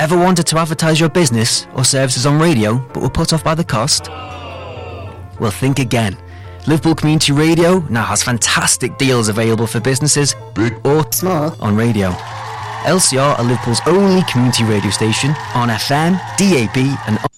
Ever wanted to advertise your business or services on radio but were put off by the cost? Well, think again. Liverpool Community Radio now has fantastic deals available for businesses, big or small, on radio. LCR are Liverpool's only community radio station on FM, DAB and